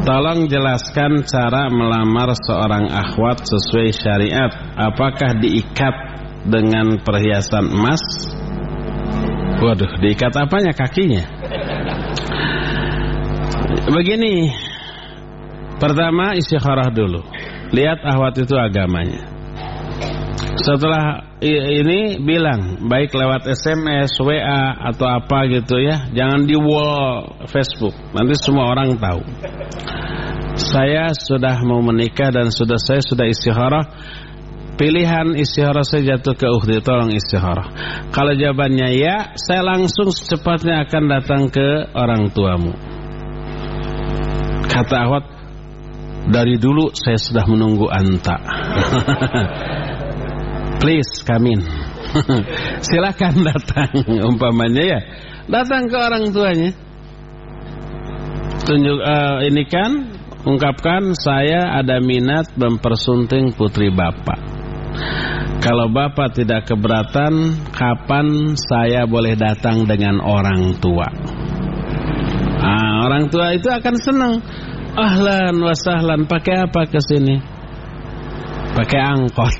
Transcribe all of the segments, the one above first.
Tolong jelaskan cara melamar seorang akhwat sesuai syariat. Apakah diikat dengan perhiasan emas? Waduh, diikat apanya? Kakinya? Begini, pertama istikharah dulu. Lihat akhwat itu agamanya. Setelah ini bilang, baik lewat SMS, WA atau apa gitu ya, jangan di wall Facebook, nanti semua orang tahu. Saya sudah mau menikah dan saya sudah istikharah. Pilihan istikharah saya jatuh ke ukhti, tolong istikharah. Kalau jawabannya ya, saya langsung secepatnya akan datang ke orang tuamu. Kata akhwat, dari dulu saya sudah menunggu anta. Please come in. Silakan datang, umpamanya ya, datang ke orang tuanya. Tunjuk ini kan, ungkapkan saya ada minat mempersunting putri bapak. Kalau bapak tidak keberatan, kapan saya boleh datang dengan orang tua? Orang tua itu akan senang. Ahlan wa sahlan, pakai apa ke sini? Pakai angkot.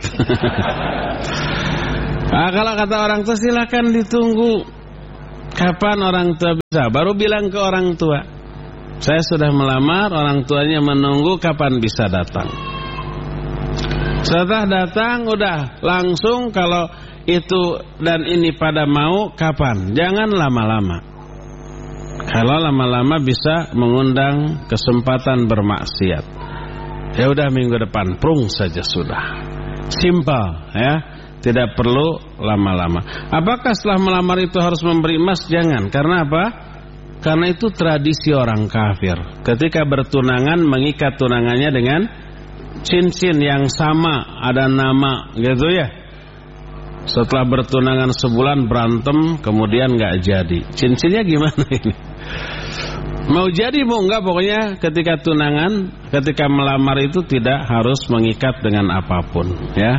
Kalau kata orang tua, silakan ditunggu. Kapan orang tua bisa? Baru bilang ke orang tua, saya sudah melamar, orang tuanya menunggu, kapan bisa datang. Setelah datang, udah langsung kalau itu dan ini pada mau, kapan? Jangan lama-lama. Kalau lama-lama bisa mengundang kesempatan bermaksiat. Ya udah minggu depan, prung saja sudah. Simple ya, tidak perlu lama-lama. Apakah setelah melamar itu harus memberi emas? Jangan. Karena apa? Karena itu tradisi orang kafir. Ketika bertunangan, mengikat tunangannya dengan cincin yang sama, ada nama gitu ya. Setelah bertunangan sebulan berantem, kemudian nggak jadi. Cincinnya gimana ini? Mau jadi mau enggak, pokoknya ketika tunangan, ketika melamar itu tidak harus mengikat dengan apapun ya.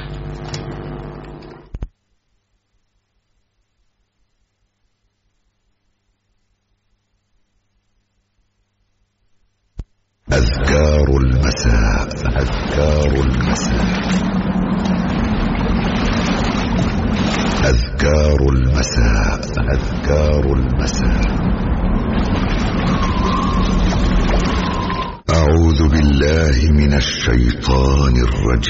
Azkarul Masa, Azkarul Masa, Azkarul Masa, Azkarul Masa. أعوذ بالله من الشيطان الرجيم